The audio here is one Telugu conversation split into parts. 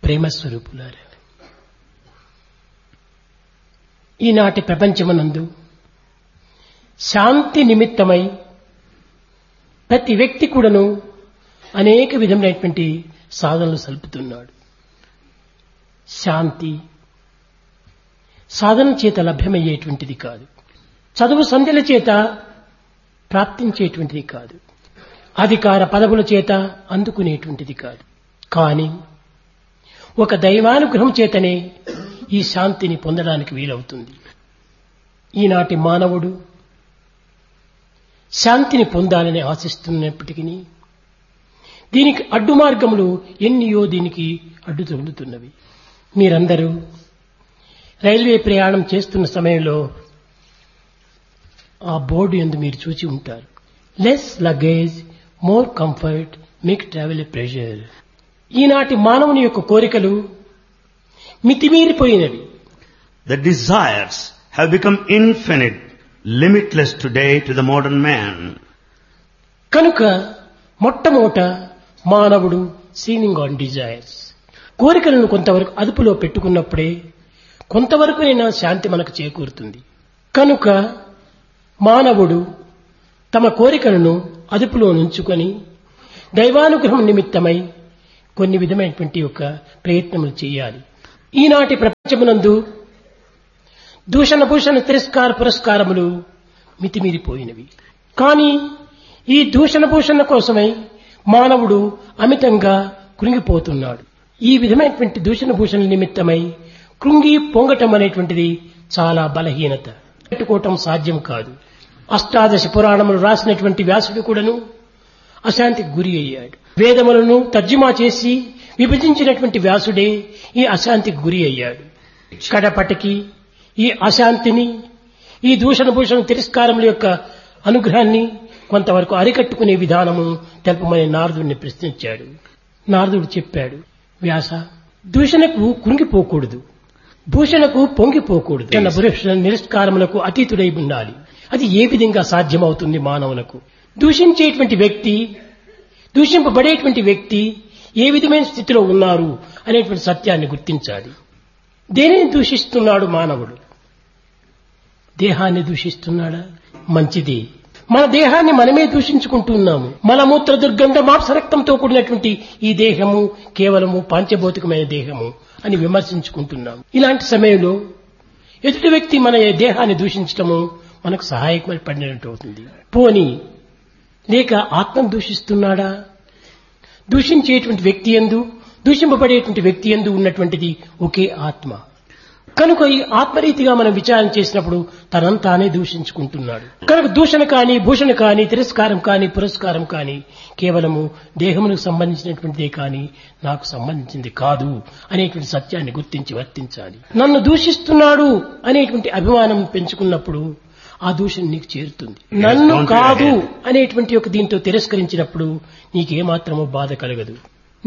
ప్రేమ స్వరూపులారా, ఈనాటి ప్రపంచమునందు శాంతి నిమిత్తమై ప్రతి వ్యక్తి కూడాను అనేక విధమైనటువంటి సాధనలు సల్పుతున్నాడు. శాంతి సాధన చేత లభ్యమయ్యేటువంటిది కాదు, చదువు సంధ్యల చేత ప్రాప్తించేటువంటిది కాదు, అధికార పదవుల చేత అందుకునేటువంటిది కాదు. కానీ ఒక దైవానుగ్రహం చేతనే ఈ శాంతిని పొందడానికి వీలవుతుంది. ఈనాటి మానవుడు శాంతిని పొందాలని ఆశిస్తున్నప్పటికీ దీనికి అడ్డు మార్గములు ఎన్నియో దీనికి అడ్డు తగులుతున్నవి. మీరందరూ రైల్వే ప్రయాణం చేస్తున్న సమయంలో ఆ బోర్డు యందు మీరు చూసి ఉంటారు, less luggage more comfort make travel ఎ ప్రెజర్. ఈనాటి మానవుని యొక్క కోరికలు మితిమీరిపోయినవి. The desires have become infinite, limitless today to the modern man. కనుక మొట్టమొదట మానవుడు సీలింగ్ ఆన్ డిజైర్స్, కోరికలను కొంతవరకు అదుపులో పెట్టుకున్నప్పుడే కొంతవరకునైనా శాంతి మనకు చేకూరుతుంది. కనుక మానవుడు తమ కోరికలను అదుపులో ఉంచుకొని దైవానుగ్రహం నిమిత్తమై కొన్ని విధమైనటువంటి యొక్క ప్రయత్నములు చేయాలి. ఈనాటి ప్రపంచమునందు దూషణ భూషణ తిరస్కార పురస్కారములు మితిమీరిపోయినవి. కానీ ఈ దూషణ భూషణ కోసమై మానవుడు అమితంగా కృంగిపోతున్నాడు. ఈ విధమైనటువంటి దూషణ భూషణ నిమిత్తమై కృంగి పొంగటం అనేటువంటిది చాలా బలహీనత, పెట్టుకోవటం సాధ్యం కాదు. అష్టాదశ పురాణములు రాసినటువంటి వ్యాసుడు కూడాను అశాంతికి గురి అయ్యాడు. వేదములను తర్జుమా చేసి విభజించినటువంటి వ్యాసుడే ఈ అశాంతికి గురి అయ్యాడు. కడపటికి ఈ అశాంతిని, ఈ దూషణ భూషణ తిరస్కారముల యొక్క అనుగ్రహాన్ని కొంతవరకు అరికట్టుకునే విధానము తెలుపమని నారదుడిని ప్రశ్నించాడు. నారదుడు చెప్పాడు, వ్యాస, దూషణకు కృంగిపోకూడదు, భూషణకు పొంగిపోకూడదు. తన భూషణ నిరస్కారములకు అతీతుడై ఉండాలి. అది ఏ విధంగా సాధ్యమవుతుంది మానవులకు? దూషించేటువంటి వ్యక్తి, దూషింపబడేటువంటి వ్యక్తి ఏ విధమైన స్థితిలో ఉన్నారు అనేటువంటి సత్యాన్ని గుర్తించాలి. దేనిని దూషిస్తున్నాడు మానవుడు? దేహాన్ని దూషిస్తున్నాడా? మంచిది. మన దేహాన్ని మనమే దూషించుకుంటున్నాము. మలమూత్ర దుర్గంధ మాంసరక్తంతో కూడినటువంటి ఈ దేహము కేవలము పాంచభౌతికమైన దేహము అని విమర్శించుకుంటున్నాము. ఇలాంటి సమయంలో ఎదుటి వ్యక్తి మన దేహాన్ని దూషించటము మనకు సహాయపడినట్టు అవుతుంది. పోని లేక ఆత్మను దూషిస్తున్నాడా? దూషించేటువంటి వ్యక్తి యందు, దూషింపబడేటువంటి వ్యక్తి యందు ఉన్నటువంటిది ఒకే ఆత్మ. కనుక ఈ ఆత్మరీతిగా మనం విచారణ చేసినప్పుడు తనంతానే దూషించుకుంటున్నాడు. కనుక దూషణ కానీ, భూషణ కానీ, తిరస్కారం కానీ, పురస్కారం కానీ కేవలము దేహములకు సంబంధించినటువంటిదే కానీ నాకు సంబంధించింది కాదు అనేటువంటి సత్యాన్ని గుర్తించి వర్తించాలి. నన్ను దూషిస్తున్నాడు అనేటువంటి అభిమానం పెంచుకున్నప్పుడు ఆ దూషణ నీకు చేరుతుంది. నన్ను కాదు అనేటువంటి ఒక దీంతో తిరస్కరించినప్పుడు నీకేమాత్రమో బాధ కలగదు.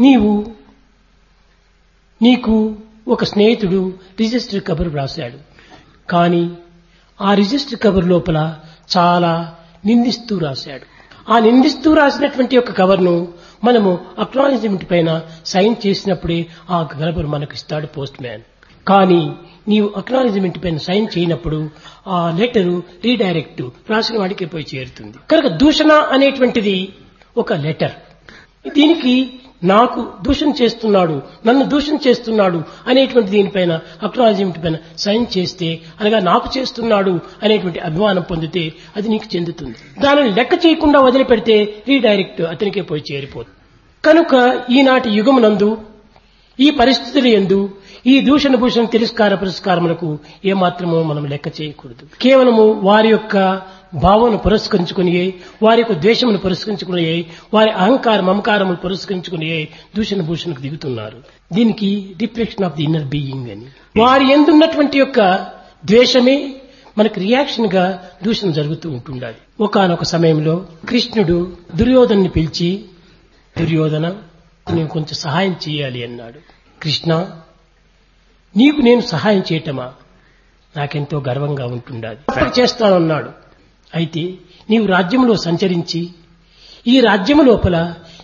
నీకు ఒక స్నేహితుడు రిజిస్టర్ కబర్ రాశాడు. కానీ ఆ రిజిస్టర్ కబర్ లోపల చాలా నిందిస్తూ రాశాడు. ఆ నిందిస్తూ రాసినటువంటి ఒక కవర్ను మనము అక్నాలెడ్జ్మెంట్ పైన సైన్ చేసినప్పుడే ఆ కబర్ మనకు ఇస్తాడు పోస్ట్ మ్యాన్. కానీ నీవు అక్నాలెడ్జ్మెంట్ పైన సైన్ చేయనప్పుడు ఆ లెటరు రీడైరెక్ట్ రాసిన వాడికి పోయి చేరుతుంది. కనుక దూషణ అనేటువంటిది ఒక లెటర్. దీనికి నాకు దూషణ చేస్తున్నాడు, నన్ను దూషణ చేస్తున్నాడు అనేటువంటి దీనిపైన అక్నాలెడ్జ్మెంట్ పైన సైన్ చేస్తే, అనగా నాకు చేస్తున్నాడు అనేటువంటి అభిమానం పొందితే అది నీకు చెందుతుంది. దానిని లెక్క చేయకుండా వదిలిపెడితే రీడైరెక్ట్ అతనికే పోయి చేరిపోతుంది. కనుక ఈనాటి యుగమునందు ఈ పరిస్థితుల యందు ఈ దూషణ భూషణ తిరస్కార పురస్కారములకు ఏమాత్రమో మనం లెక్క చేయకూడదు. కేవలము వారి యొక్క భావనను పురస్కరించుకుని, వారి యొక్క ద్వేషమును పురస్కరించుకుని, వారి అహంకార మమకారమును పురస్కరించుకుని దూషణ భూషణకు దిగుతున్నారు. దీనికి reflection of the inner being అని. వారి ఎందున్నటువంటి యొక్క ద్వేషమే మనకు రియాక్షన్ గా దూషణ జరుగుతూ ఉంటుండాలి. ఒకానొక సమయంలో కృష్ణుడు దుర్యోధన్ని పిలిచి, దుర్యోధన, నేను కొంచెం సహాయం చేయాలి అన్నాడు. కృష్ణ, నీకు నేను సహాయం చేయటమా? నాకెంతో గర్వంగా ఉంటుండాలి, చేస్తానన్నాడు. అయితే నీవు రాజ్యంలో సంచరించి ఈ రాజ్యము లోపల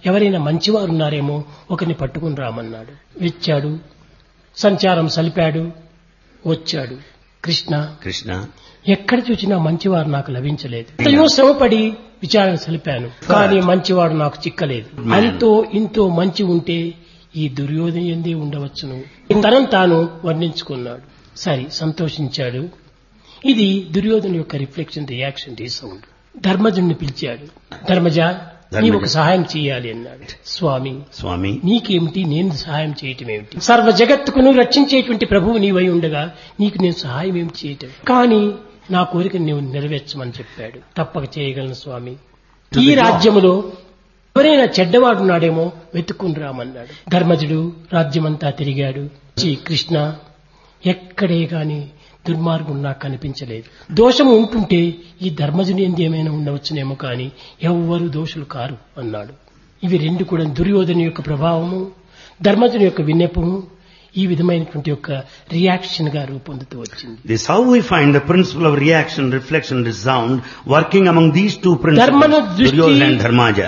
ఎవరైనా మంచివారు ఉన్నారేమో ఒకరిని పట్టుకుని రామన్నాడు. వచ్చాడు, సంచారం సలిపాడు, వచ్చాడు. కృష్ణ ఎక్కడ చూసినా మంచివారు నాకు లభించలేదు. ఎంతో శ్రమపడి విచారణ సలిపాను, కానీ మంచివాడు నాకు చిక్కలేదు. అంతో ఇంతో మంచి ఉంటే ఈ దుర్యోధన ఎందే ఉండవచ్చును. తనను తాను వర్ణించుకున్నాడు. సరే, సంతోషించాడు. ఇది దుర్యోధన యొక్క రిఫ్లెక్షన్, రియాక్షన్, రీసౌండ్. ధర్మజుడిని పిలిచాడు. ధర్మజ, నీవు ఒక సహాయం చేయాలి అన్నాడు. స్వామి నీకేమిటి, నేను సహాయం చేయటం ఏమిటి? సర్వ జగత్తుకును రక్షించేటువంటి ప్రభువు నీవై ఉండగా నీకు నేను సహాయం ఏమి చేయటం? కానీ నా కోరికను నీవు నెరవేర్చమని చెప్పాడు. తప్పక చేయగలను స్వామి. ఈ రాజ్యములో ఎవరైనా చెడ్డవాడున్నాడేమో వెతుక్కుని రామన్నాడు. ధర్మజుడు రాజ్యమంతా తిరిగాడు. కృష్ణ, ఎక్కడే కాని దుర్మార్గం నాకు కనిపించలేదు. దోషం ఉంటుంటే ఈ ధర్మజుని ఎందు ఏమైనా ఉండవచ్చునేమో, కానీ ఎవ్వరూ దోషులు కారు అన్నాడు. ఇవి రెండు కూడా దుర్యోధన యొక్క ప్రభావము, ధర్మజుని యొక్క విన్నపము ఈ విధమైనటువంటి యొక్క రియాక్షన్ గా రూపొందుతూ వచ్చింది. This how we find the principle of reaction, reflection, resound working among these two principles, Duryodhana and Dharmaja.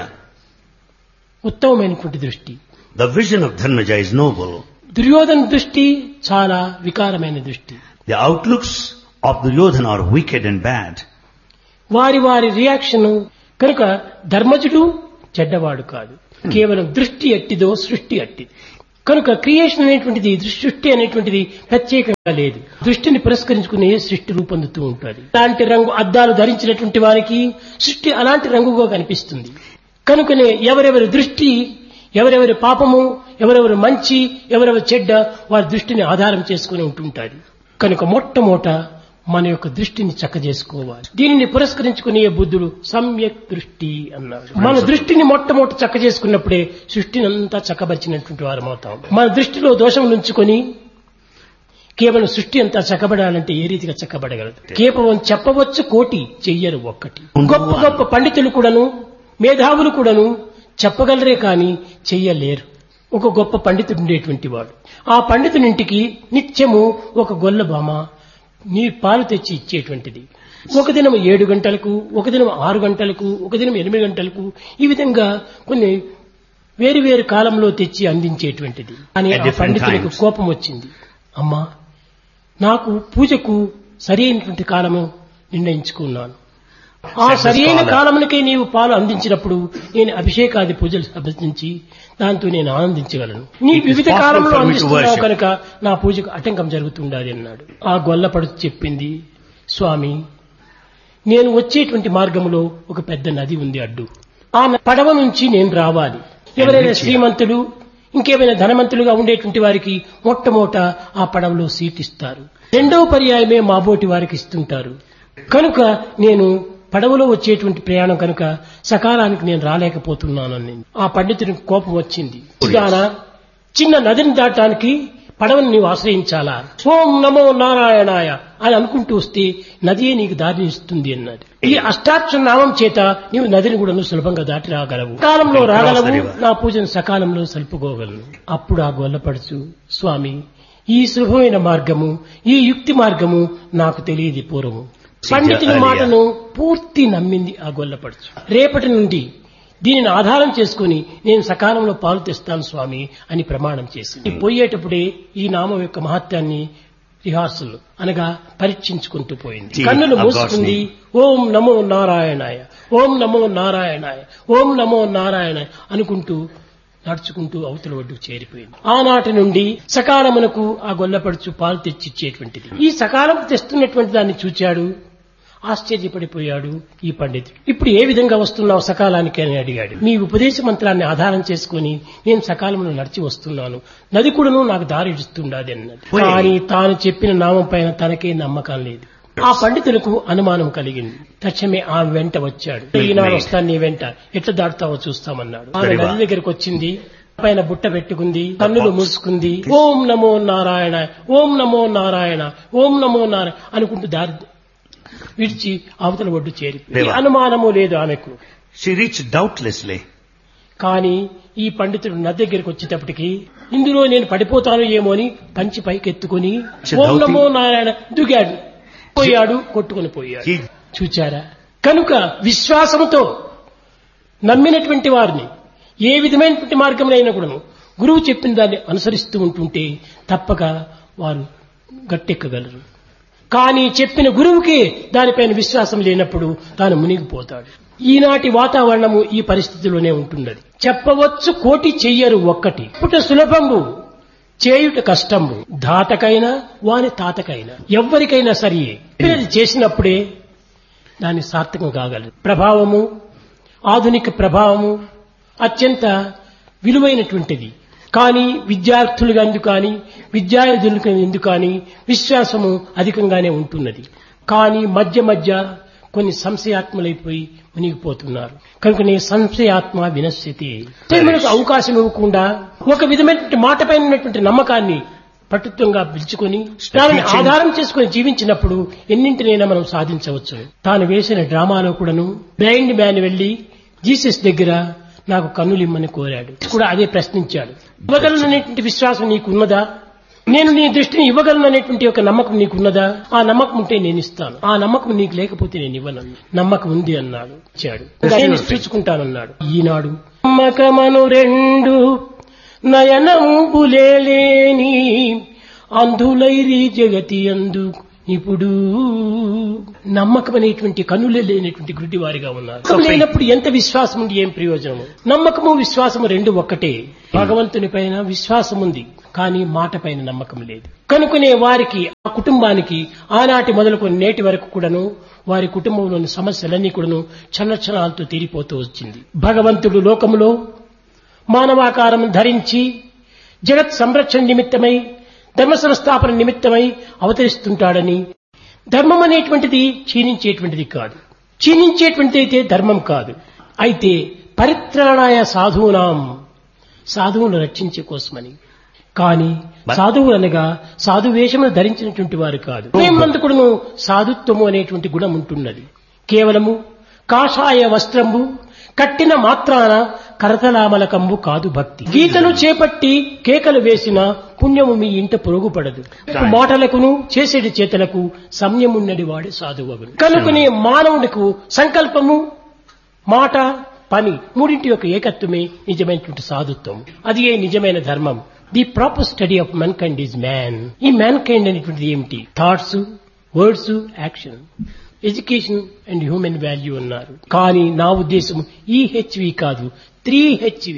ఉత్తమమైనటువంటి దృష్టి. The vision of Dharmaja is noble. Duryodhana దృష్టి చాలా వికారమైన దృష్టి. The outlooks of Duryodhana are wicked and bad. వారి వారి రియాక్షన్ కనుక ధర్మజుడు చెడ్డవాడు కాదు, కేవలం దృష్టి ఎట్టిదో సృష్టి అట్టిది. కనుక క్రియేషన్ అనేటువంటిది, సృష్టి అనేటువంటిది ప్రత్యేకంగా లేదు. దృష్టిని పురస్కరించుకునే సృష్టి రూపొందుతూ ఉంటుంది. అలాంటి రంగు అద్దాలు ధరించినటువంటి వారికి సృష్టి అలాంటి రంగుగా కనిపిస్తుంది. కనుకనే ఎవరెవరి దృష్టి, ఎవరెవరి పాపము, ఎవరెవరు మంచి, ఎవరెవరు చెడ్డ, వారి దృష్టిని ఆధారం చేసుకుని ఉంటుంటారు. కనుక మొట్టమొదట మన యొక్క దృష్టిని చక్కజేసుకోవాలి. దీనిని పురస్కరించుకునే బుద్ధుడు సమ్యక్ దృష్టి అన్నాడు. మన దృష్టిని మొట్టమొదట చక్క చేసుకున్నప్పుడే సృష్టిని అంతా చక్కబరిచినటువంటి వారం అవుతాం. మన దృష్టిలో దోషం ఉంచుకొని కేవలం సృష్టి అంతా చక్కబడాలంటే ఏ రీతిగా చక్కబడగలదు? కేవలం చెప్పవచ్చు కోటి, చెయ్యరు ఒక్కటి. గొప్ప గొప్ప పండితులు కూడాను, మేధావులు కూడాను చెప్పగలరే కానీ చెయ్యలేరు. ఒక గొప్ప పండితుడు ఉండేటువంటి వాడు, ఆ పండితునింటికి నిత్యము ఒక గొల్ల బామ పాలు తెచ్చి ఇచ్చేటువంటిది. ఒక దినం 7 గంటలకు, ఒక దినం 6 గంటలకు, ఒక దినం 8 గంటలకు, ఈ విధంగా కొన్ని వేరు వేరు కాలంలో తెచ్చి అందించేటువంటిది. అని ఆ పండితులకు కోపం వచ్చింది. అమ్మా, నాకు పూజకు సరైనటువంటి కాలము నిర్ణయించుకున్నాను. ఆ సరైన కాలమునకే నీవు పాలు అందించినప్పుడు నేను అభిషేకాది పూజలు అభ్యసించి దాంతో నేను ఆనందించగలను. నీ వివిధ కాలంలో అందిస్తున్నావు కనుక నా పూజకు ఆటంకం జరుగుతుండాలి అన్నాడు. ఆ గొల్లపడుచు చెప్పింది, స్వామి, నేను వచ్చేటువంటి మార్గంలో ఒక పెద్ద నది ఉంది అడ్డు. ఆ పడవ నుంచి నేను రావాలి. ఎవరైనా శ్రీమంతులు, ఇంకేమైనా ధనవంతులుగా ఉండేటువంటి వారికి మొట్టమొదట ఆ పడవలో సీట్ ఇస్తారు. రెండవ పర్యాయమే మాబోటి వారికి ఇస్తుంటారు. కనుక నేను పడవలో వచ్చేటువంటి ప్రయాణం కనుక సకాలానికి నేను రాలేకపోతున్నానని ఆ పండితుడికి కోపం వచ్చింది. చిన్న నదిని దాటానికి పడవను నీవు ఆశ్రయించాలా? ఓం నమో నారాయణాయ అని అనుకుంటూ వస్తే నదియే నీకు దారిని ఇస్తుంది అన్నది. ఈ అష్టాక్షర నామం చేత నీవు నదిని కూడా సులభంగా దాటి రాగలవు, కాలంలో రాగలవు, నా పూజను సకాలంలో సలుపుకోగలను. అప్పుడు ఆ గొల్లపడుచు, స్వామి, ఈ సులభమైన మార్గము, ఈ యుక్తి మార్గము నాకు తెలియదు పూర్వము. పండితుని మాటను పూర్తి నమ్మింది ఆ గొల్లపడుచు. రేపటి నుండి దీనిని ఆధారం చేసుకుని నేను సకాలంలో పాలు తెస్తాను స్వామి అని ప్రమాణం చేసింది. పోయేటప్పుడే ఈ నామం యొక్క మహత్యాన్ని రిహార్సల్ అనగా పరీక్షించుకుంటూ పోయింది. కన్నులు మూసుకుంది. ఓం నమో నారాయణాయ, ఓం నమో నారాయణాయ, ఓం నమో నారాయణ అనుకుంటూ నడుచుకుంటూ అవతల ఒడ్డుకు చేరిపోయింది. ఆనాటి నుండి సకాలమునకు ఆ గొల్లపడుచు పాలు తెచ్చిచ్చేటువంటిది. ఈ సకాలం తెస్తున్నటువంటి దాన్ని చూచాడు, ఆశ్చర్యపడిపోయాడు ఈ పండితుడు. ఇప్పుడు ఏ విధంగా వస్తున్నావు సకాలానికి అని అడిగాడు. మీ ఉపదేశ మంత్రాన్ని ఆధారం చేసుకుని నేను సకాలంలో నడిచి వస్తున్నాను, నది కూడాను నాకు దారి ఇస్తుండాది అన్నది. కానీ తాను చెప్పిన నామం పైన తనకే నమ్మకం లేదు. ఆ పండితులకు అనుమానం కలిగింది. తక్షణమే ఆమె వెంట వచ్చాడు. ఈనాడు వస్తాను నీ వెంట, ఎట్లా దాటుతావో చూస్తామన్నాడు. ఆమె నది దగ్గరకు వచ్చింది, పైన బుట్ట పెట్టుకుంది, కన్నులు మూసుకుంది. ఓం నమో నారాయణ, ఓం నమో నారాయణ, ఓం నమో నారాయణ అనుకుంటూ దారి విడిచి అవతల ఒడ్డు చేరిపోయింది. అనుమానము లేదు ఆమెకు. She reached doubtlessly. కానీ ఈ పండితుడు నది దగ్గరికి వచ్చేటప్పటికి ఇందులో నేను పడిపోతాను ఏమో అని పంచి పైకెత్తుకుని ఓం నమో నారాయణ దిగాడు, పోయాడు, కొట్టుకుని పోయాడు. చూచారా? కనుక విశ్వాసంతో నమ్మినటువంటి వారిని ఏ విధమైనటువంటి మార్గంలో అయినా కూడాను గురువు చెప్పిన దాన్ని అనుసరిస్తూ ఉంటుంటే తప్పక వారు గట్టెక్కగలరు. కానీ చెప్పిన గురువుకి దానిపైన విశ్వాసం లేనప్పుడు తాను మునిగిపోతాడు. ఈనాటి వాతావరణము ఈ పరిస్థితిలోనే ఉంటున్నది. చెప్పవచ్చు కోటి చెయ్యరు ఒక్కటి, పుట సులభంబు చేయుట కష్టంబు, ధాతకైనా వాని తాతకైనా ఎవ్వరికైనా సరే పిల్లలు చేసినప్పుడే దాన్ని సార్థకం కాగలదు. ప్రభావము, ఆధునిక ప్రభావము అత్యంత విలువైనటువంటిది. కానీ విద్యార్థులుగా ఎందుకు కానీ విద్యార్థులకు ఎందుకు కానీ విశ్వాసము అధికంగానే ఉంటున్నది. కానీ మధ్య మధ్య కొన్ని సంశయాత్మలైపోయి మునిగిపోతున్నారు. కనుకనే సంశయాత్మ వినశ్యతి. మనకు అవకాశం ఇవ్వకుండా ఒక విధమైనటువంటి మాట పైన ఉన్నటువంటి నమ్మకాన్ని పట్టుత్వంగా పిలుచుకొని దానిని ఆధారం చేసుకుని జీవించినప్పుడు ఎన్నింటినైనా మనం సాధించవచ్చు. తాను వేసిన డ్రామాలో కూడాను బ్లైండ్ మ్యాన్ వెళ్లి జీసస్ దగ్గర నాకు కన్నులిమ్మని కోరాడు. కూడా అదే ప్రశ్నించాడు. ఇవ్వగలననేటువంటి విశ్వాసం నీకున్నదా? నేను నీ దృష్టిని ఇవ్వగలననేటువంటి ఒక నమ్మకం నీకున్నదా? ఆ నమ్మకం ఉంటే నేను ఇస్తాను, ఆ నమ్మకం నీకు లేకపోతే నేను ఇవ్వను. నమ్మకం ఉంది అన్నాడు, ఇచ్చాడు. నేను చూసుకుంటానన్నాడు. ఈనాడు నమ్మకమను రెండు నయనంబులేని అంధులైరి జగతి అందు ఇప్పుడు నమ్మకం అనేటువంటి కన్నులే లేనటువంటి గుడ్డి వారిగా ఉన్నారు. లేనప్పుడు ఎంత విశ్వాసం ఉండి ఏం ప్రయోజనము? నమ్మకము విశ్వాసము రెండు ఒక్కటే. భగవంతుని పైన విశ్వాసం ఉంది, కానీ మాట పైన నమ్మకం లేదు. కనుకునే వారికి, ఆ కుటుంబానికి ఆనాటి మొదలుకొని నేటి వరకు కూడాను వారి కుటుంబంలోని సమస్యలన్నీ కూడాను క్షణక్షణాలతో తీరిపోతూ వచ్చింది. భగవంతుడు లోకములో మానవాకారం ధరించి జగత్ సంరక్షణ నిమిత్తమై ధర్మ సంస్థాపన నిమిత్తమై అవతరిస్తుంటాడని, ధర్మం అనేటువంటిది క్షీణించేటువంటిది కాదు, క్షీణించేటువంటిది అయితే ధర్మం కాదు. అయితే పరిత్రాణాయ సాధూనాం, సాధువులను రక్షించే కోసమని. కానీ సాధువులు అనగా సాధువేషమును ధరించినటువంటి వారు కాదు. మేమంతకుడును సాధుత్వము అనేటువంటి గుణం ఉంటున్నది. కేవలము కాషాయ వస్త్రంబు కట్టిన మాత్రాన కరతలామలకంబు కాదు భక్తి. గీతను చేపట్టి కేకలు వేసిన పుణ్యము మీ ఇంట పొరుగుపడదు. మాటలకును చేసేటి చేతలకు సంయమున్నది వాడే సాధువగును. కనుకనే మానవుడికి సంకల్పము, మాట, పని మూడింటి యొక్క ఏకత్వమే నిజమైనటువంటి సాధుత్వం. అది ఏ నిజమైన ధర్మం. The proper study of man kind is man. ఈ మ్యాన్ కైండ్ అనేటువంటిది ఏమిటి? Thoughts, words, action, education and human value అన్నారు. కానీ నా ఉద్దేశం ఈహెచ్వి కాదు, 3HV.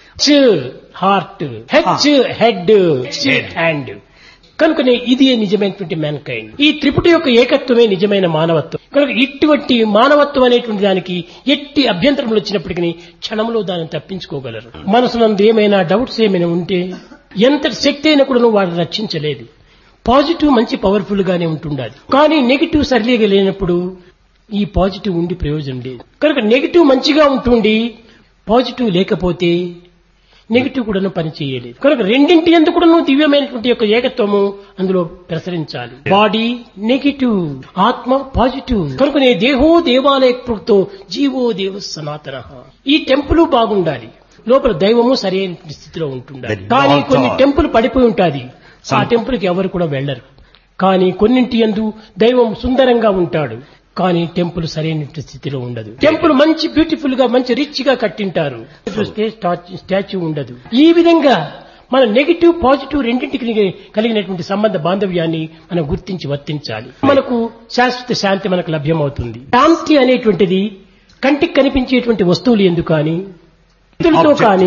Heart, H head, hand. కనుకనే ఇది నిజమైనటువంటి మ్యాన్ కైండ్. ఈ త్రిపుటి యొక్క ఏకత్వమే నిజమైన మానవత్వం. కనుక ఇటువంటి మానవత్వం అనేటువంటి దానికి ఎట్టి అభ్యంతరములు వచ్చినప్పటికీ క్షణంలో దాన్ని తప్పించుకోగలరు. మనసునందు ఏమైనా డౌట్స్ ఏమైనా ఉంటే ఎంతటి శక్తి అయినా కూడా వాడిని రక్షించలేదు. పాజిటివ్ మంచి పవర్ఫుల్ గానే ఉంటుండాలి. కానీ నెగిటివ్ సరిలేగా లేనప్పుడు ఈ పాజిటివ్ ఉండి ప్రయోజనం లేదు. కనుక నెగిటివ్ మంచిగా ఉంటుండి పాజిటివ్ లేకపోతే నెగిటివ్ కూడా పని చేయలేదు. కనుక రెండింటి ఎందుకు కూడా దివ్యమైనటువంటి యొక్క ఏకత్వము అందులో ప్రసరించాలి. బాడీ నెగిటివ్, ఆత్మ పాజిటివ్. కనుక దేహో దేవాలయ ప్రోక్తో జీవో దేవ సనాతన. ఈ టెంపుల్ బాగుండాలి, లోపల దైవము సరైన స్థితిలో ఉంటుండాలి. కానీ కొన్ని టెంపుల్ పడిపోయి ఉంటాది, ఆ టెంపుల్ కి ఎవరు కూడా వెళ్లరు. కానీ కొన్నింటి యందు దైవం సుందరంగా ఉంటాడు, కానీ టెంపుల్ సరైన స్థితిలో ఉండదు. టెంపుల్ మంచి బ్యూటిఫుల్ గా మంచి రిచ్ గా కట్టింటారు, స్టాచ్యూ ఉండదు. ఈ విధంగా మన నెగిటివ్ పాజిటివ్ రెండింటికి కలిగినటువంటి సంబంధ బాంధవ్యాన్ని మనం గుర్తించి వర్తించాలి. మనకు శాశ్వత శాంతి మనకు లభ్యమవుతుంది. శాంతి అనేటువంటిది కంటికి కనిపించేటువంటి వస్తువులు ఎందుకు కానీ, వ్యక్తులతో కానీ,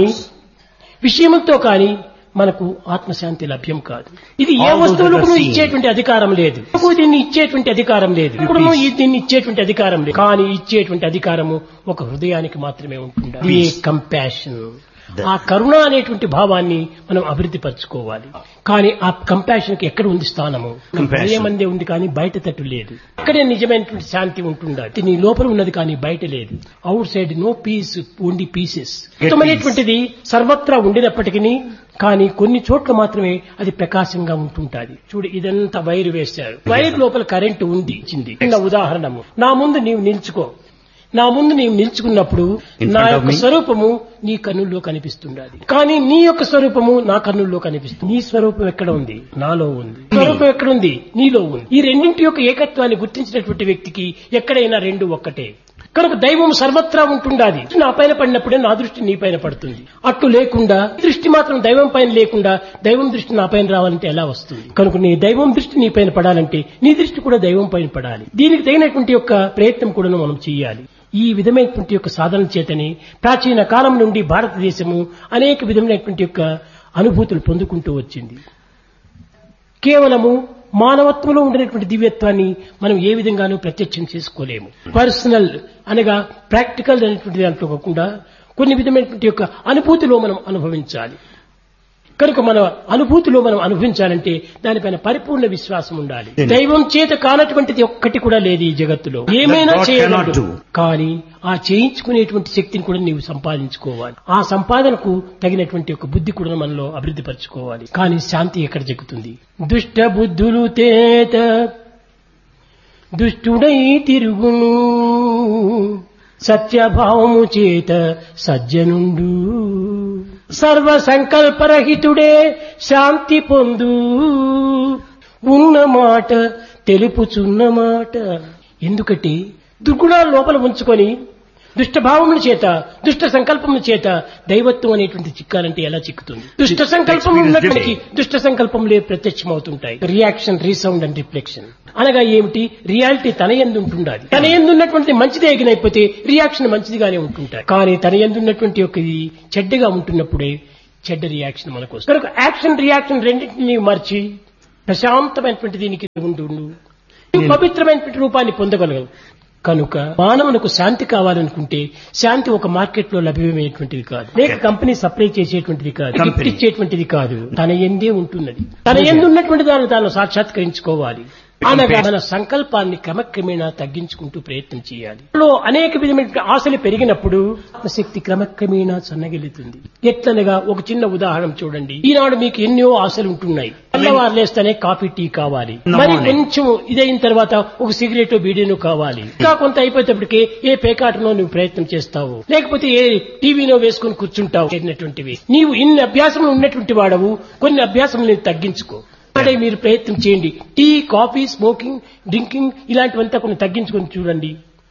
విషయంతో కానీ మనకు ఆత్మశాంతి లభ్యం కాదు. ఇది ఏ వస్తువులకు ఇచ్చేటువంటి అధికారం లేదు, దీన్ని ఇచ్చేటువంటి అధికారం లేదు, ఇప్పుడు దీన్ని ఇచ్చేటువంటి అధికారం లేదు. కానీ ఇచ్చేటువంటి అధికారము ఒక హృదయానికి మాత్రమే ఉంటుంది. కంపాషన్, ఆ కరుణ అనేటువంటి భావాన్ని మనం అభివృద్ధి పరచుకోవాలి. కానీ ఆ కంపాషన్ కి ఎక్కడ ఉంది స్థానము? హృదయమందే ఉంది, కానీ బయట తట్టు లేదు. అక్కడే నిజమైనటువంటి శాంతి ఉంటుండాలి. నీ లోపల ఉన్నది కానీ బయట లేదు. Out side no piece, only pieces. ఉత్తమమైనటువంటిది సర్వత్రా ఉండినప్పటికీ కానీ కొన్ని చోట్ల మాత్రమే అది ప్రకాశంగా ఉంటుంటాది. చూడు, ఇదంతా వైర్ వేశారు, వైర్ లోపల కరెంటు ఉంది. ఉదాహరణము, నా ముందు నీవు నిల్చుకో, నా ముందు నీవు నిల్చుకున్నప్పుడు నా యొక్క స్వరూపము నీ కన్నుల్లో కనిపిస్తుండాలి. కానీ నీ యొక్క స్వరూపము నా కన్నుల్లో కనిపిస్తుంది. నీ స్వరూపం ఎక్కడ ఉంది? నాలో ఉంది. స్వరూపం ఎక్కడుంది? నీలో ఉంది. ఈ రెండింటి యొక్క ఏకత్వాన్ని గుర్తించినటువంటి వ్యక్తికి ఎక్కడైనా రెండు ఒక్కటే. కనుక దైవం సర్వత్రా ఉంటుండాది. నా పైన పడినప్పుడే నా దృష్టి నీ పైన పడుతుంది. అట్లు లేకుండా దృష్టి మాత్రం దైవం పైన లేకుండా దైవం దృష్టి నా పైన రావాలంటే ఎలా వస్తుంది? కనుక నీ దైవం దృష్టి నీ పైన పడాలంటే నీ దృష్టి కూడా దైవం పైన పడాలి. దీనికి తగినటువంటి యొక్క ప్రయత్నం కూడా మనం చేయాలి. ఈ విధమైనటువంటి యొక్క సాధన చేతని ప్రాచీన కాలం నుండి భారతదేశము అనేక విధమైనటువంటి యొక్క అనుభూతులు పొందుకుంటూ వచ్చింది. కేవలము మానవత్వంలో ఉండినటువంటి దివ్యత్వాన్ని మనం ఏ విధంగానూ ప్రత్యక్షం చేసుకోలేము. పర్సనల్ అనగా ప్రాక్టికల్ అనేటువంటి దాంట్లో కాకుండా కొన్ని విధమైనటువంటి యొక్క అనుభూతిలో మనం అనుభవించాలి. కనుక మన అనుభూతిలో మనం అనుభవించాలంటే దానిపైన పరిపూర్ణ విశ్వాసం ఉండాలి. దైవం చేత కానటువంటిది ఒక్కటి కూడా లేదు ఈ జగత్తులో. ఏమైనా చేయగలడు, కానీ ఆ చేయించుకునేటువంటి శక్తిని కూడా నీవు సంపాదించుకోవాలి. ఆ సంపాదనకు తగినటువంటి ఒక బుద్ధి కూడా మనలో అభివృద్ధి పరచుకోవాలి. కానీ శాంతి ఎక్కడ జరుగుతుంది? దుష్ట బుద్ధులు తేత దుష్టుడై తిరుగును, సత్యభావము చేత సజ్జనుండు, సర్వ సంకల్పరహితుడే శాంతి పొందు, ఉన్న మాట తెలుపుచున్న మాట. ఎందుకంటే దుర్గుణాలు లోపల ఉంచుకొని దుష్టభావముల చేత దుష్ట సంకల్పముల చేత దైవత్వం అనేటువంటి చిక్కాలంటే ఎలా చిక్కుతుంది? దుష్ట సంకల్పం ఉన్నప్పటికీ దుష్ట సంకల్పములే ప్రత్యక్షమవుతుంటాయి. రియాక్షన్, రీసౌండ్ అండ్ రిఫ్లెక్షన్ అనగా ఏమిటి? రియాలిటీ తన యందు ఉంటుండాలి. తన యందు ఉన్నటువంటి మంచిదే ఎగినైపోతే రియాక్షన్ మంచిదిగానే ఉంటుంటాయి. కానీ తన యందు ఉన్నటువంటి ఒక చెడ్డగా ఉంటున్నప్పుడే చెడ్డ రియాక్షన్ మనకు వస్తుంది. కనుక యాక్షన్ రియాక్షన్ రెండింటినీ మార్చి ప్రశాంతమైనటువంటి దీనికి ఉండు పవిత్రమైనటువంటి రూపాన్ని పొందగలగదు. కనుక మానవునికి శాంతి కావాలనుకుంటే శాంతి ఒక మార్కెట్ లో లభ్యమయ్యేటువంటిది కాదు, లేక కంపెనీ సప్లై చేసేటువంటిది కాదు, గిఫ్ట్ ఇచ్చేటువంటిది కాదు. తన యందే ఉంటున్నది. తన యందు ఉన్నటువంటి దాన్ని తాను సాక్షాత్కరించుకోవాలి. అనగా మన సంకల్పాన్ని క్రమక్రమేణా తగ్గించుకుంటూ ప్రయత్నం చేయాలి. అనేక విధమైన ఆశలు పెరిగినప్పుడు శక్తి క్రమక్రమేణా సన్నగిలుతుంది. ఎట్లనగా ఒక చిన్న ఉదాహరణ చూడండి. ఈనాడు మీకు ఎన్నో ఆశలు ఉంటున్నాయి. తెల్లవారులేస్తేనే కాఫీ, టీ కావాలి, మరి కొంచెం ఇదైన తర్వాత ఒక సిగరెట్, బీడీనో కావాలి. ఇంకా కొంత అయిపోయేటప్పటికే ఏ పేకాటనో నువ్వు ప్రయత్నం చేస్తావు, లేకపోతే ఏ టీవీనో వేసుకుని కూర్చుంటావు. నీవు ఇన్ని అభ్యాసములు ఉన్నటువంటి వాడవు, కొన్ని అభ్యాసములు తగ్గించుకో. మీరు ప్రయత్నం చేయండి. టీ, కాఫీ, స్మోకింగ్, డ్రింకింగ్ ఇలాంటివంతా కొన్ని తగ్గించుకొని చూడండి.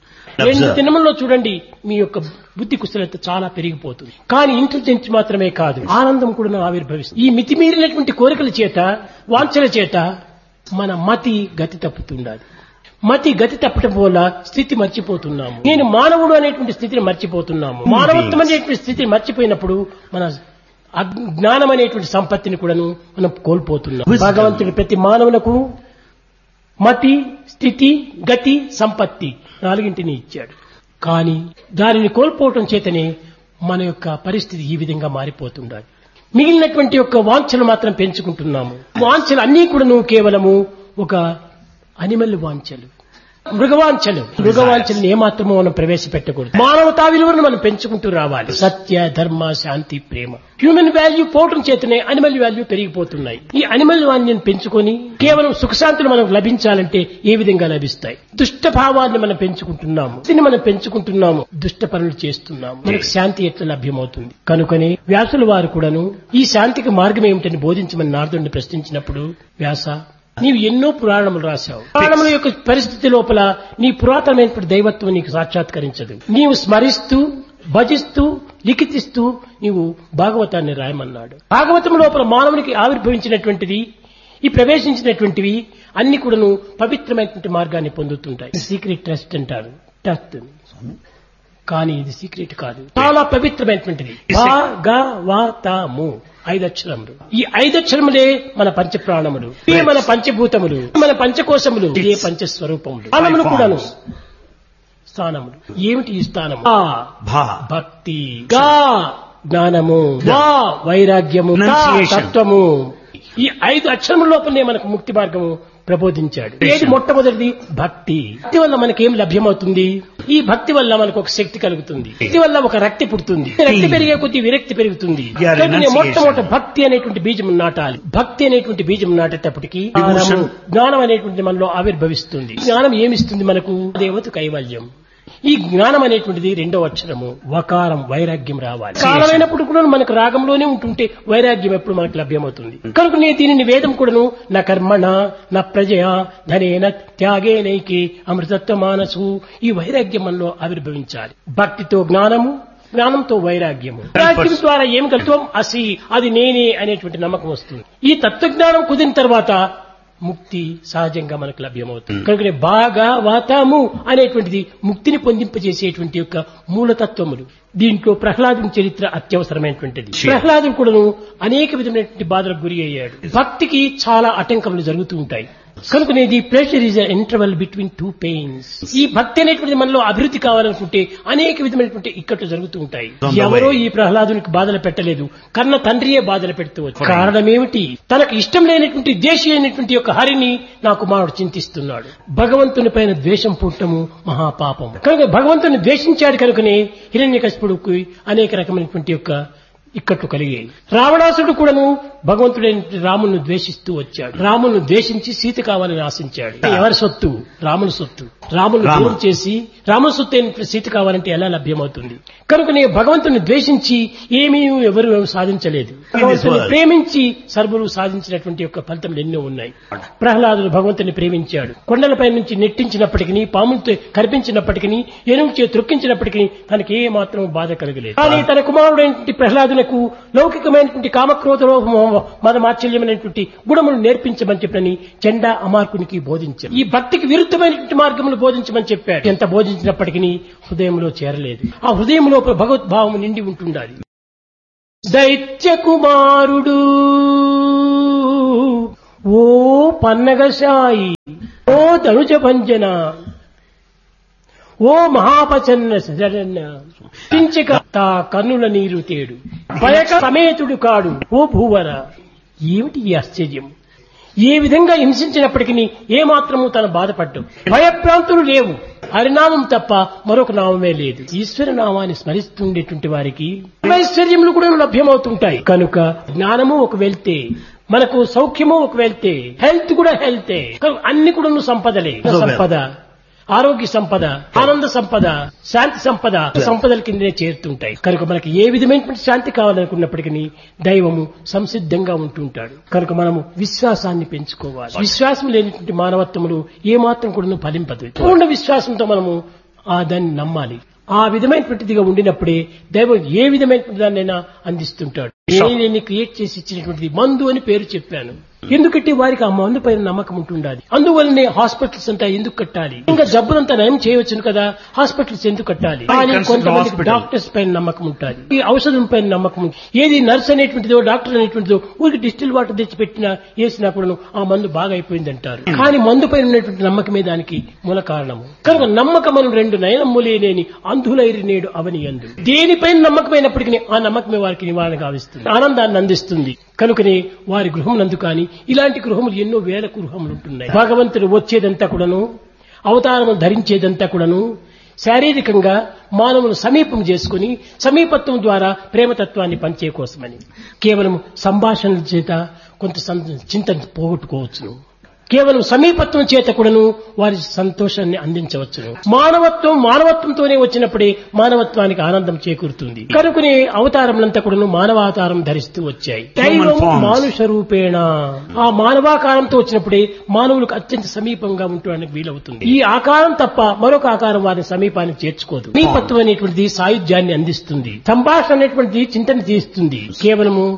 2 దినముల్లో చూడండి మీ యొక్క బుద్ధి కుశలత చాలా పెరిగిపోతుంది. కానీ ఇంటెలిజెన్స్ మాత్రమే కాదు, ఆనందం కూడా ఆవిర్భవిస్తుంది. ఈ మితిమీరినటువంటి కోరికల చేత, వాంఛల చేత మన మతి గతి తప్పుతుండాలి. మతి గతి తప్పటం వల్ల స్థితి మర్చిపోతున్నాము. నేను మానవుడు అనేటువంటి స్థితిని మర్చిపోతున్నాము. మానవత్వం అనేటువంటి స్థితిని మర్చిపోయినప్పుడు మన జ్ఞానం అనేటువంటి సంపత్తిని కూడాను మనం కోల్పోతున్నాం. భగవంతుడు ప్రతి మానవులకు మతి, స్థితి, గతి, సంపత్తి 4 ఇచ్చాడు. కానీ దానిని కోల్పోవటం చేతనే మన యొక్క పరిస్థితి ఈ విధంగా మారిపోతుండాలి. మిగిలినటువంటి యొక్క వాంఛలు మాత్రం పెంచుకుంటున్నాము. వాంఛలు అన్నీ కూడాను కేవలము ఒక అనిమల్ వాంఛలు, మృగవాంఛలను ఏమాత్రమో మనం ప్రవేశపెట్టకూడదు. మానవతా విలువలను మనం పెంచుకుంటూ రావాలి. సత్య, ధర్మ, శాంతి, ప్రేమ. హ్యూమన్ వాల్యూ పోవటం చేతనే అనిమల్ వాల్యూ పెరిగిపోతున్నాయి. ఈ అనిమల్ వాల్యూని పెంచుకొని కేవలం సుఖశాంతులు మనకు లభించాలంటే ఏ విధంగా లభిస్తాయి? దుష్ట భావాన్ని మనం పెంచుకుంటున్నాము, దీన్ని మనం పెంచుకుంటున్నాము, దుష్ట పనులు చేస్తున్నాము. మనకు శాంతి ఎట్లా లభ్యమవుతుంది? కనుకనే వ్యాసుల వారు కూడాను ఈ శాంతికి మార్గం ఏమిటని బోధించమని నారదుడిని ప్రశ్నించినప్పుడు, వ్యాస, నీవు ఎన్నో పురాణములు రాశావు. పురాణముల యొక్క పరిస్థితి లోపల నీ పురాతనమైనటువంటి దైవత్వం నీకు సాక్షాత్కరించదు. నీవు స్మరిస్తూ, భజిస్తూ, లిఖితిస్తూ నీవు భాగవతాన్ని రాయమన్నాడు. భాగవతం లోపల మానవునికి ఆవిర్భవించినటువంటిది, ఈ ప్రవేశించినటువంటివి అన్ని కూడాను పవిత్రమైనటువంటి మార్గాన్ని పొందుతుంటాయి. సీక్రెట్ ట్రస్ట్ అంటారు. ట్రస్ట్ కానీ ఇది సీక్రెట్ కాదు, చాలా పవిత్రమైనటువంటిది. భాగవతము 5 అక్షరములు. ఈ 5 అక్షరములే మన పంచప్రాణములు, ఇవే మన పంచభూతములు, మన పంచకోశములు, ఇదే పంచస్వరూపములు. స్థానములు కూడాను. స్థానములు ఏమిటి? ఈ స్థానము భక్తి, గా జ్ఞానము, వా వైరాగ్యము, తత్వము. ఈ 5 అక్షరముల లోపలనే మనకు ముక్తి మార్గము ప్రబోధించాడు. ఏది మొట్టమొదటిది? భక్తి. భక్తి వల్ల మనకేం లభ్యమవుతుంది? ఈ భక్తి వల్ల మనకు ఒక శక్తి కలుగుతుంది. భక్తి వల్ల ఒక రక్తి పుడుతుంది. రక్తి పెరిగే కొద్ది విరక్తి పెరుగుతుంది. మొట్టమొదటి భక్తి అనేటువంటి బీజం నాటాలి. భక్తి అనేటువంటి బీజం నాటేటప్పటికి జ్ఞానం అనేటువంటి మనలో ఆవిర్భవిస్తుంది. జ్ఞానం ఏమిస్తుంది మనకు? దేవత కైవల్యం. ఈ జ్ఞానం అనేటువంటిది రెండవ అక్షరము వకారం వైరాగ్యం రావాలి. కాలమైనప్పుడు కూడా మనకు రాగంలోనే ఉంటుంటే వైరాగ్యం ఎప్పుడు మనకు లభ్యమవుతుంది. కనుక నేను దీనిని వేదం కూడాను నా కర్మణ నా ప్రజయ ధనేన త్యాగేనైకి అమృతత్వ మానసు ఈ వైరాగ్యం మనలో ఆవిర్భవించాలి. భక్తితో జ్ఞానము, జ్ఞానంతో వైరాగ్యము. వైరాగ్యం ద్వారా ఏం కలుగుతాం అసి అది నేనే అనేటువంటి నమ్మకం వస్తుంది. ఈ తత్వజ్ఞానం కుదిరిన తర్వాత ముక్తి సహజంగా మనకు లభ్యమవుతుంది. కనుక బాగా వాతాము అనేటువంటిది ముక్తిని పొందింపజేసేటువంటి యొక్క మూలతత్వములు. దీంట్లో ప్రహ్లాదుని చరిత్ర అత్యవసరమైనటువంటిది. ప్రహ్లాదుడు కూడాను అనేక విధమైనటువంటి బాధలకు గురి అయ్యాడు. భక్తికి చాలా ఆటంకములు జరుగుతూ ఉంటాయి. కనుకనే the pressure is a interval between two pains. ఈ భక్తి అనేటువంటిది మనలో అభివృద్ధి కావాలనుకుంటే అనేక విధమైనటువంటి ఇక్కట్లు జరుగుతూ ఉంటాయి. ఎవరో ఈ ప్రహ్లాదునికి బాధలు పెట్టలేదు, కన్న తండ్రియే బాధలు పెడుతూ వచ్చాడు. కారణం ఏమిటి? తనకు ఇష్టం లేనటువంటి దేశీ అయినటువంటి యొక్క హరిని నా కుమారుడు చింతిస్తున్నాడు. భగవంతుని పైన ద్వేషం పుట్టము మహాపాపం. కనుక భగవంతుని ద్వేషించాడు కనుకనే హిరణ్యకశిపుడుకి అనేక రకమైనటువంటి యొక్క ఇక్కట్లు కలిగాయి. రావణాసుడు కూడాను భగవంతుడైన రామును ద్వేషిస్తూ వచ్చాడు. రామును ద్వేషించి సీత కావాలని ఆశించాడు. ఎవరి సొత్తు? రాముని సొత్తు. రామును దూరం చేసి రాముని సొత్తు అయిన సీత కావాలంటే ఎలా లభ్యమవుతుంది? కనుకనే భగవంతుని ద్వేషించి ఏమీ ఎవరు సాధించలేదు. భగవంతుని ప్రేమించి సర్వులు సాధించినటువంటి యొక్క ఫలితములు ఎన్నో ఉన్నాయి. ప్రహ్లాదుడు భగవంతుని ప్రేమించాడు. కొండలపై నుంచి నెట్టించినప్పటికీ, పాములతో కనిపించినప్పటికీ, ఎనుగు త్రొక్కించినప్పటికీ తనకి ఏ మాత్రం బాధ కలగలేదు. కానీ తన కుమారుడైనటువంటి ప్రహ్లాదునకు లౌకికమైనటువంటి కామక్రోధ మదమాచల్యమైనటువంటి గుణములు నేర్పించమని చెప్పని చెండా అమార్కునికి బోధించారు. ఈ భక్తికి విరుద్ధమైనటువంటి మార్గములు బోధించమని చెప్పాడు. ఎంత బోధించినప్పటికీ హృదయంలో చేరలేదు. ఆ హృదయంలో భగవద్భావం నిండి ఉంటుండాలి. దైత్య కుమారుడు ఓ పన్నగశాయి, ఓ తనుజ భంజన, ఓ మహాపచన్న సజరన్న పించక తా కన్నుల నీరు తేడు భయక సమేతుడు కాడు ఓ భూవర. ఏమిటి ఈ ఆశ్చర్యం? ఏ విధంగా హింసించినప్పటికీ ఏమాత్రము తన బాధపడ్డం. భయప్రాంతులు లేవు. హరినామం తప్ప మరొక నామమే లేదు. ఈశ్వర నామాన్ని స్మరిస్తుండేటువంటి వారికి ఐశ్వర్యములు కూడా లభ్యమవుతుంటాయి. కనుక జ్ఞానము ఒక వెళ్తే, మనకు సౌఖ్యము ఒక వెళ్తే, హెల్త్ కూడా హెల్తే. అన్ని కూడా సంపదలే. సంపద, ఆరోగ్య సంపద, ఆనంద సంపద, శాంతి సంపద సంపదల కిందనే చేరుతుంటాయి. కనుక మనకి ఏ విధమైనటువంటి శాంతి కావాలనుకున్నప్పటికీ దైవము సంసిద్ధంగా ఉంటుంటాడు. కనుక మనము విశ్వాసాన్ని పెంచుకోవాలి. విశ్వాసం లేనటువంటి మానవత్వములు ఏమాత్రం కూడా ఫలింపదు. పూర్ణ విశ్వాసంతో మనము దాన్ని నమ్మాలి. ఆ విధమైనటువంటిదిగా ఉండినప్పుడే దైవం ఏ విధమైనటువంటి దాన్నైనా అందిస్తుంటాడు. నేను క్రియేట్ చేసి ఇచ్చినటువంటిది మందు అని పేరు చెప్పాను. ఎందుకంటే వారికి ఆ మందు పైన నమ్మకం ఉంటుండాలి. అందువల్లనే హాస్పిటల్స్ అంతా ఎందుకు కట్టాలి? ఇంకా జబ్బులంతా నయం చేయవచ్చును కదా, హాస్పిటల్స్ ఎందుకు కట్టాలి? కానీ కొంతమంది డాక్టర్స్ పైన నమ్మకం ఉంటుంది, ఈ ఔషధం పైన నమ్మకం ఉంటుంది. ఏది నర్స్ అనేటువంటిదో డాక్టర్ అనేటువంటిదో ఊరికి డిస్టిల్ వాటర్ తెచ్చి పెట్టినా వేసినా కూడా ఆ మందు బాగా అయిపోయింది అంటారు. కానీ మందు పైన ఉన్నటువంటి నమ్మకమే దానికి మూల కారణము. కనుక నమ్మకమను రెండు నయనమ్ములే లేని అంధులైరి నేడు అవని అందు. దేనిపైన నమ్మకమైనప్పటికీ ఆ నమ్మకమే వారికి నివారణ గావిస్తుంది, ఆనందాన్ని అందిస్తుంది. కనుకనే వారి గృహమునందు కానీ ఇలాంటి గృహములు ఎన్నో వేల గృహములు ఉంటున్నాయి. భగవంతుడు వచ్చేదంతా కూడాను, అవతారము ధరించేదంతా కూడాను శారీరకంగా మానవును సమీపం చేసుకుని సమీపత్వం ద్వారా ప్రేమతత్వాన్ని పంచే కోసమని. కేవలం సంభాషణల చేత కొంత చింత పోగొట్టుకోవచ్చును. కేవలం సమీపత్వం చేత కూడాను వారి సంతోషాన్ని అందించవచ్చును. మానవత్వంతోనే వచ్చినప్పుడే మానవత్వానికి ఆనందం చేకూరుతుంది. కనుకనే అవతారములంతా కూడాను మానవావతారం ధరిస్తూ వచ్చాయి. దైవం మానుష రూపేణ, ఆ మానవాకారంతో వచ్చినప్పుడే మానవులకు అత్యంత సమీపంగా ఉండడానికి వీలవుతుంది. ఈ ఆకారం తప్ప మరొక ఆకారం వారిని సమీపానికి చేర్చుకోదు. సమీపత్వం అనేటువంటిది సాయుధ్యాన్ని అందిస్తుంది. సంభాషణ అనేటువంటిది చింతన తీస్తుంది. కేవలము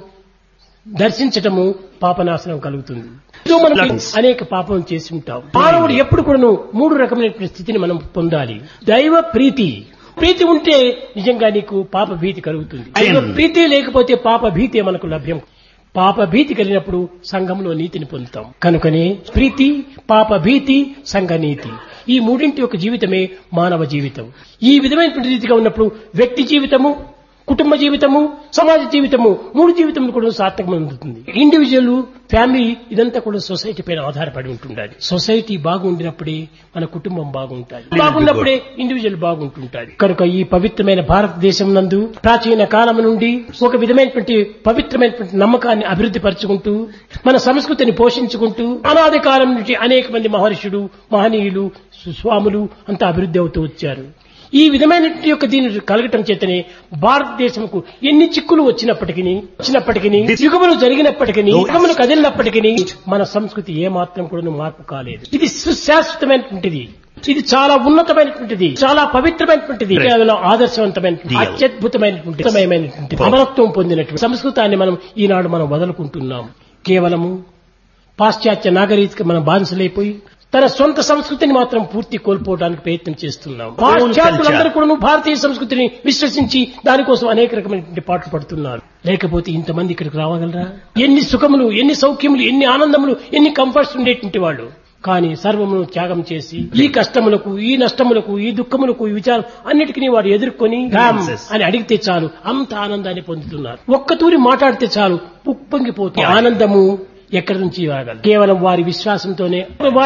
దర్శించటము పాపనాశనం కలుగుతుంది. మనం అనేక పాపం చేసి ఉంటాం. మానవుడు ఎప్పుడు కూడాను మూడు రకమైన స్థితిని మనం పొందాలి. దైవ ప్రీతి. ప్రీతి ఉంటే నిజంగా నీకు పాప భీతి కలుగుతుంది. దైవ ప్రీతి లేకపోతే పాప భీతి మనకు లభ్యం. పాప భీతి కలిగినప్పుడు సంఘంలో నీతిని పొందుతాం. కనుకనే ప్రీతి, పాప భీతి, సంఘ నీతి, ఈ మూడింటి యొక్క జీవితమే మానవ జీవితం. ఈ విధమైనటువంటి రీతిగా ఉన్నప్పుడు వ్యక్తి జీవితము, కుటుంబ జీవితము, సమాజ జీవితము, మూడు జీవితములు కూడా సార్థకమవుతుంది. ఇండివిజువల్, ఫ్యామిలీ ఇదంతా కూడా సొసైటీ పైన ఆధారపడి ఉంటుండాలి. సొసైటీ బాగుండినప్పుడే మన కుటుంబం బాగుంటుంది, బాగున్నప్పుడే ఇండివిజువల్ బాగుంటుంటాడు. కనుక ఈ పవిత్రమైన భారతదేశం నందు ప్రాచీన కాలం నుండి ఒక విధమైనటువంటి పవిత్రమైనటువంటి నమ్మకాన్ని అభివృద్ధి పరుచుకుంటూ మన సంస్కృతిని పోషించుకుంటూ అనాది కాలం నుంచి అనేక మంది మహర్షులు, మహనీయులు, స్వాములు అంతా అభివృద్ధి అవుతూ వచ్చారు. ఈ విధమైన యొక్క దీని కలగటం చేతనే భారతదేశంకు ఎన్ని చిక్కులు వచ్చినప్పటికీ యుగములు జరిగినప్పటికీ యుగములు కదిలినప్పటికీ మన సంస్కృతి ఏమాత్రం కూడా మార్పు కాలేదు. ఇది సుశాశ్వతమైనటువంటిది, ఇది చాలా ఉన్నతమైనటువంటిది, చాలా పవిత్రమైనటువంటిది, కేవలం ఆదర్శవంతమైనటువంటి అత్యద్భుతమైనటువంటి అమరత్వం పొందినటువంటి సంస్కృతాన్ని ఈనాడు మనం వదులుకుంటున్నాం. కేవలము పాశ్చాత్య నాగరిక మనం బానిసలైపోయి తన సొంత సంస్కృతిని మాత్రం పూర్తి కోల్పోవడానికి ప్రయత్నం చేస్తున్నాం. పాశ్చాత్యులందరూ కూడా భారతీయ సంస్కృతిని విశ్వసించి దానికోసం అనేక రకమైనటువంటి పాటలు పడుతున్నారు. లేకపోతే ఇంతమంది ఇక్కడికి రావగలరా? ఎన్ని సుఖములు, ఎన్ని సౌఖ్యములు, ఎన్ని ఆనందములు, ఎన్ని కంఫర్ట్స్ ఉండేటువంటి వాళ్ళు. కానీ సర్వమును త్యాగం చేసి ఈ కష్టములకు, ఈ నష్టములకు, ఈ దుఃఖములకు, ఈ విచారం అన్నిటికీ వాడు ఎదుర్కొని అని అడిగితే చాలు అంత ఆనందాన్ని పొందుతున్నారు. ఒక్క తూరి మాట్లాడితే చాలు ఉప్పొంగిపోతుంది. ఆనందము ఎక్కడి నుంచి రాగలరు? కేవలం వారి విశ్వాసంతోనే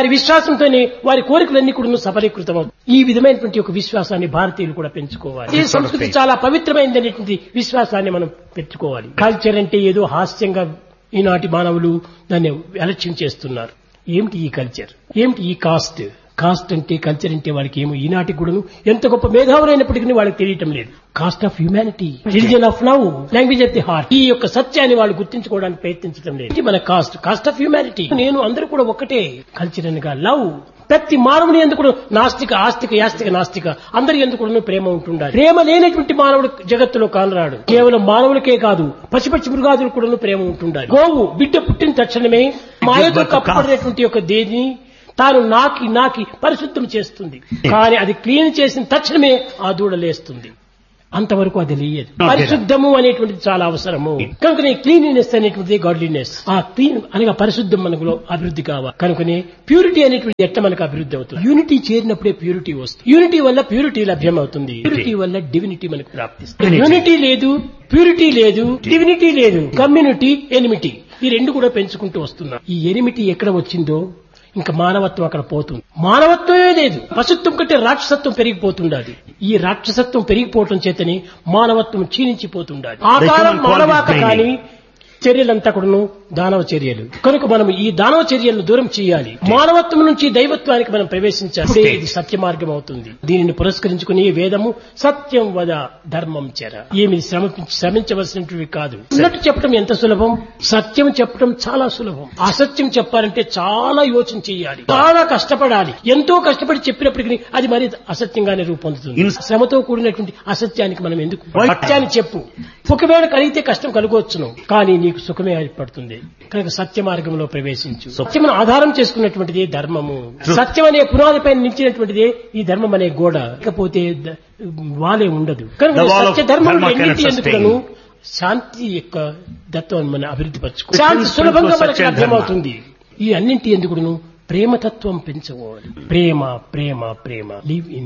వారి కోరికలన్నీ కూడా సఫలీకృతం అవుతాయి. ఈ విధమైనటువంటి ఒక విశ్వాసాన్ని భారతీయులు కూడా పెంచుకోవాలి. ఈ సంస్కృతి చాలా పవిత్రమైనటువంటి విశ్వాసాన్ని మనం పెంచుకోవాలి. కల్చర్ అంటే ఏదో హాస్యంగా ఈనాటి మానవులు దాన్ని అలక్ష్యం చేస్తున్నారు. ఏమిటి ఈ కల్చర్? ఏమిటి ఈ కాస్ట్? కాస్ట్ అంటే, కల్చర్ అంటే వాళ్ళకి ఏమో ఈనాటి కూడా ఎంత గొప్ప మేధావులైనప్పటికీ వాళ్ళకి తెలియటం లేదు. Cost of humanity, religion of love, language of the heart, ఈ యొక్క సత్యాన్ని వాళ్ళు గుర్తించుకోవడానికి ప్రయత్నించడం లేదు. ఇది మన కాస్ట్ ఆఫ్ హ్యూమానిటీ. నేను అందరూ కూడా ఒకటే. కల్చర్ అనగా లవ్. ప్రతి మానవుని ఎందుకు నాస్తిక, ఆస్తిక, యాస్తిక, నాస్తిక అందరి ఎందుకు ప్రేమ ఉంటుండాలి. ప్రేమ లేనటువంటి మానవుడు జగత్తులో కానరాడు. కేవలం మానవులకే కాదు, పశుపక్షి మృగాదులకు కూడా ప్రేమ ఉంటుండాలి. గోవు బిడ్డ పుట్టిన తక్షణమే మాయతో కప్పబడినటువంటి యొక్క దేని తాను నాకి పరిశుద్ధం చేస్తుంది. కానీ అది క్లీన్ చేసిన తక్షణమే ఆ దూడ లేస్తుంది. అంతవరకు అది లేదు. పరిశుద్ధము అనేటువంటిది చాలా అవసరము. కనుకనే క్లీనినెస్ అనేటువంటిది గాడ్లీనెస్. ఆ క్లీన్ అనగా పరిశుద్ధం మనకు అభివృద్ధి కావాలి. కనుకనే ప్యూరిటీ అనేటువంటి ఎట్లా మనకు అభివృద్ధి అవుతుంది. యూనిటీ చేరినప్పుడే ప్యూరిటీ వస్తుంది. యూనిటీ వల్ల ప్యూరిటీ లభ్యం అవుతుంది. ప్యూరిటీ వల్ల డివినిటీ మనకు ప్రాప్తిస్తుంది. యూనిటీ లేదు, ప్యూరిటీ లేదు, డివినిటీ లేదు, కమ్యూనిటీ, ఎనిమిటీ, ఈ రెండు కూడా పెంచుకుంటూ వస్తున్నాం. ఈ ఎనిమిటీ ఎక్కడ వచ్చిందో ఇంకా మానవత్వం అక్కడ పోతుంది. మానవత్వమే లేదు. పశుత్వం కంటే రాక్షసత్వం పెరిగిపోతుండాలి. ఈ రాక్షసత్వం పెరిగిపోవటం చేతని మానవత్వం క్షీణించిపోతుండాలి. ఆకారం మానవాక కానీ చర్యలంతా కూడాను దానవ చర్యలు. కనుక మనం ఈ దానవ చర్యలను దూరం చేయాలి. మానవత్వం నుంచి దైవత్వానికి మనం ప్రవేశించాలి. ఇది సత్య మార్గం అవుతుంది. దీనిని పురస్కరించుకుని వేదము సత్యం వద ధర్మం చెర, ఏమి శ్రమించవలసినవి కాదు. ఉన్నట్టు చెప్పడం ఎంత సులభం, సత్యం చెప్పడం చాలా సులభం. అసత్యం చెప్పాలంటే చాలా యోచన చేయాలి, చాలా కష్టపడాలి. ఎంతో కష్టపడి చెప్పినప్పటికీ అది మరి అసత్యంగానే రూపొందుతుంది. శ్రమతో కూడినటువంటి అసత్యానికి మనం ఎందుకు? సత్యాన్ని చెప్పు. ఒకవేళ కలిగితే కష్టం కలుగవచ్చును, కానీ నీకు సుఖమే ఏర్పడుతుంది. కనుక సత్య మార్గంలో ప్రవేశించు. సత్యమును ఆధారం చేసుకున్నటువంటిది ధర్మము. సత్యం అనే పునాదిపై నిలిచినటువంటిదే ఈ ధర్మం అనే గోడ. లేకపోతే వాలే ఉండదు. కనుక సత్య ధర్మం ఎన్నింటి ఎందుకు శాంతి యొక్క దత్వాన్ని మనం అభివృద్ధి పరచుకో. శాంతి సులభంగా మనకు అర్థమవుతుంది. ఈ అన్నింటి ఎందుకును ప్రేమతత్వం పెంచుకోవాలి. ప్రేమ ప్రేమ ప్రేమ లివ్ ఇన్